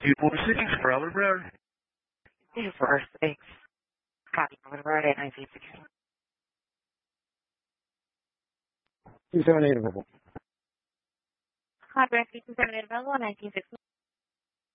246 for Albert Broward. 246. Copy, Albert Broward at 960. 278 available. Hot rescue 278 available, 1960.